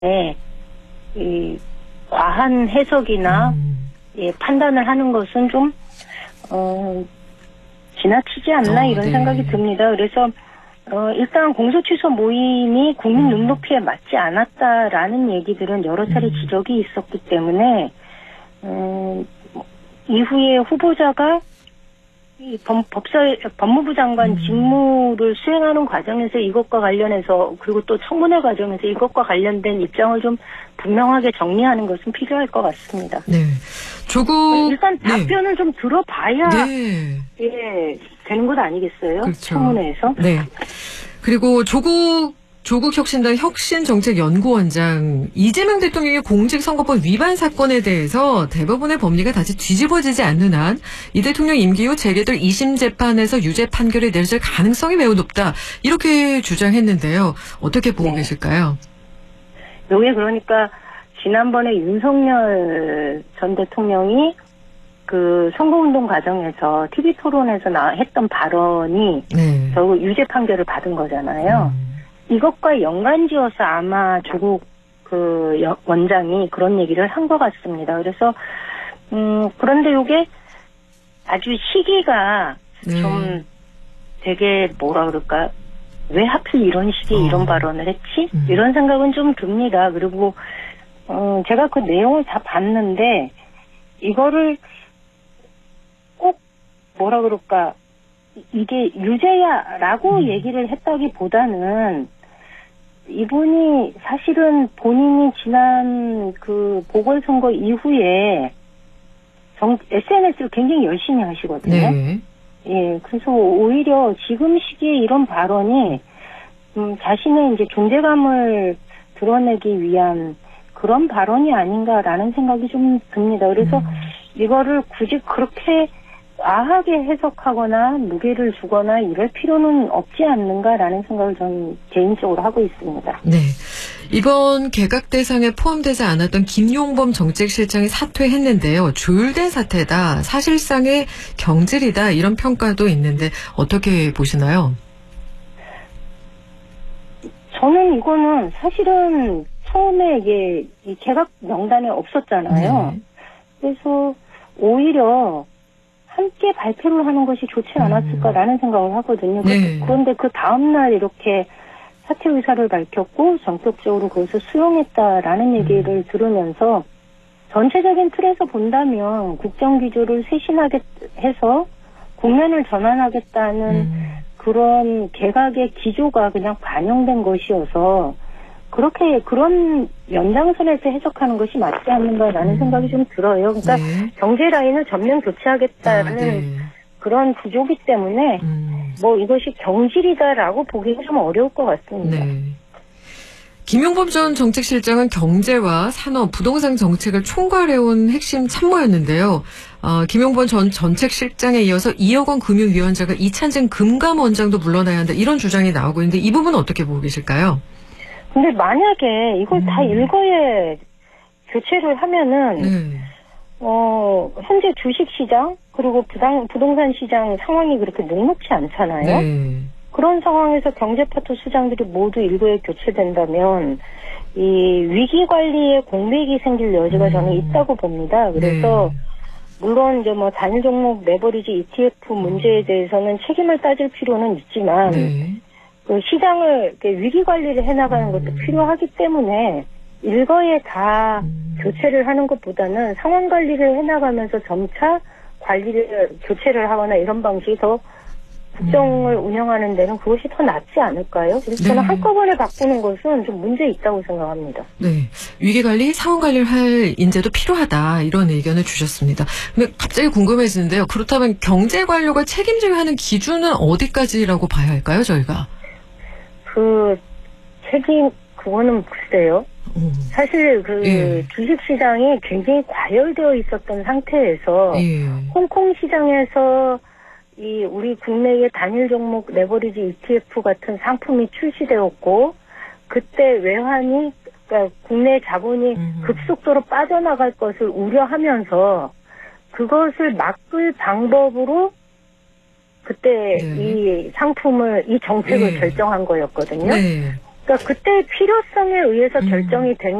이 과한 해석이나 판단을 하는 것은 좀 지나치지 않나 이런 네. 생각이 듭니다. 그래서 일단 공소취소 모임이 국민 눈높이에 맞지 않았다라는 얘기들은 여러 차례 지적이 있었기 때문에 이후에 후보자가 이 법무부 장관 직무를 수행하는 과정에서 이것과 관련해서 그리고 또 청문회 과정에서 이것과 관련된 입장을 좀 분명하게 정리하는 것은 필요할 것 같습니다. 네. 조국 일단 답변을 좀 들어봐야 네. 예, 되는 것 아니겠어요? 그렇죠. 청문회에서. 네. 그리고 조국혁신당 혁신정책연구원장 이재명 대통령의 공직선거법 위반 사건에 대해서 대법원의 법리가 다시 뒤집어지지 않는 한 이 대통령 임기 후 재개될 2심 재판에서 유죄 판결이 내려질 가능성이 매우 높다. 이렇게 주장했는데요. 어떻게 보고 계실까요? 이게 그러니까 지난번에 윤석열 전 대통령이 그 선거운동 과정에서 TV 토론에서 했던 발언이 결국 유죄 판결을 받은 거잖아요. 이것과 연관지어서 아마 조국 원장이 그런 얘기를 한 것 같습니다. 그래서 그런데 이게 아주 시기가 좀 되게 뭐라 그럴까, 왜 하필 이런 시기에 이런 발언을 했지? 이런 생각은 좀 듭니다. 그리고 제가 그 내용을 다 봤는데 이거를 꼭 뭐라 그럴까, 이게 유죄야라고 얘기를 했다기보다는 이분이 사실은 본인이 지난 그 보궐선거 이후에 SNS를 굉장히 열심히 하시거든요. 네. 예, 그래서 오히려 지금 시기에 이런 발언이 자신의 이제 존재감을 드러내기 위한 그런 발언이 아닌가라는 생각이 좀 듭니다. 그래서 이거를 굳이 그렇게 과하게 해석하거나 무게를 주거나 이럴 필요는 없지 않는가라는 생각을 저는 개인적으로 하고 있습니다. 네. 이번 개각 대상에 포함되지 않았던 김용범 정책실장이 사퇴했는데요. 조율된 사태다. 사실상의 경질이다. 이런 평가도 있는데 어떻게 보시나요? 저는 이거는 사실은 처음에 이게 이 개각 명단에 없었잖아요. 그래서 오히려 함께 발표를 하는 것이 좋지 않았을까라는 생각을 하거든요. 그런데 그 다음날 이렇게 사퇴 의사를 밝혔고 전격적으로 그것을 수용했다라는 얘기를 들으면서 전체적인 틀에서 본다면 국정기조를 쇄신하게 해서 국면을 전환하겠다는 그런 개각의 기조가 그냥 반영된 것이어서 그렇게 그런 연장선에서 해석하는 것이 맞지 않는가라는 생각이 좀 들어요. 그러니까 경제 라인을 전면 교체하겠다는 그런 구조기 때문에 뭐 이것이 경질이다라고 보기가 좀 어려울 것 같습니다. 네. 김용범 전 정책실장은 경제와 산업, 부동산 정책을 총괄해온 핵심 참모였는데요. 김용범 전 정책실장에 이어서 이혁원 금융위원장과 이찬진 금감원장도 물러나야 한다. 이런 주장이 나오고 있는데 이 부분은 어떻게 보고 계실까요? 근데 만약에 이걸 다 일거에 교체를 하면은 현재 주식시장 그리고 부동산 시장 상황이 그렇게 녹록지 않잖아요. 그런 상황에서 경제파트 수장들이 모두 일거에 교체된다면 이 위기 관리에 공백이 생길 여지가 저는 있다고 봅니다. 그래서 물론 이제 뭐 단일 종목 레버리지 ETF 문제에 대해서는 책임을 따질 필요는 있지만 그 시장을 위기 관리를 해나가는 것도 필요하기 때문에 일거에 다 교체를 하는 것보다는 상황 관리를 해나가면서 점차 교체를 하거나 이런 방식이 더 국정을 운영하는 데는 그것이 더 낫지 않을까요? 그래서 저는 한꺼번에 바꾸는 것은 좀 문제 있다고 생각합니다. 네. 위기관리, 상황관리를 할 인재도 필요하다. 이런 의견을 주셨습니다. 근데 갑자기 궁금해지는데요. 그렇다면 경제관료가 책임져야 하는 기준은 어디까지라고 봐야 할까요, 저희가? 그거는 글쎄요. 사실 주식시장이 굉장히 과열되어 있었던 상태에서 홍콩 시장에서 이 우리 국내의 단일 종목 레버리지 ETF 같은 상품이 출시되었고 그때 외환이 그러니까 국내 자본이 급속도로 빠져나갈 것을 우려하면서 그것을 막을 방법으로 그때 이 상품을 이 정책을 결정한 거였거든요. 그러니까 그때 필요성에 의해서 결정이 된